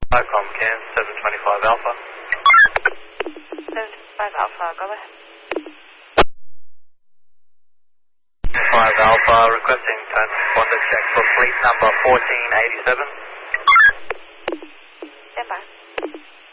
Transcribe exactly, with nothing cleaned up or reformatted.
Icom Cam, seven twenty-five Alpha. seven five Alpha, go ahead. five Alpha, requesting transponder check for fleet number fourteen eighty-seven.